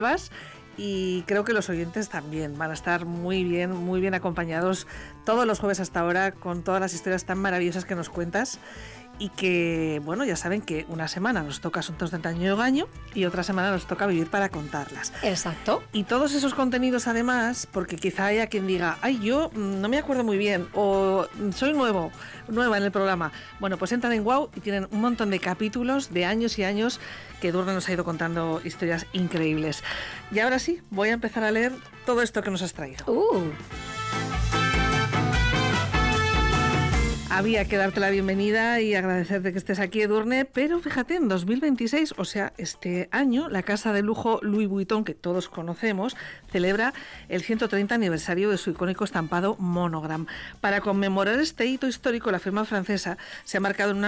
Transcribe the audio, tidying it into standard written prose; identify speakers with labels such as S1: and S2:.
S1: y creo que los oyentes también van a estar muy bien acompañados todos los jueves hasta ahora con todas las historias tan maravillosas que nos cuentas. Y que, bueno, ya saben que una semana nos toca Asuntos de Antaño y Ogaño y otra semana nos toca Vivir para contarlas.
S2: Exacto.
S1: Y todos esos contenidos además, porque quizá haya quien diga, ay, yo no me acuerdo muy bien, o soy nueva en el programa. Bueno, pues entran en WOW y tienen un montón de capítulos de años y años que Edurne nos ha ido contando historias increíbles. Y ahora sí, voy a empezar a leer todo esto que nos has traído. Había que darte la bienvenida y agradecerte que estés aquí, Edurne, pero fíjate, en 2026, o sea, este año, la casa de lujo Louis Vuitton, que todos conocemos, celebra el 130 aniversario de su icónico estampado Monogram. Para conmemorar este hito histórico, la firma francesa se ha marcado en una